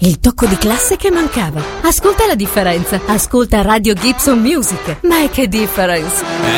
il tocco di classe che mancava. Ascolta la differenza. Ascolta Radio Gibson Music. Ma che difference!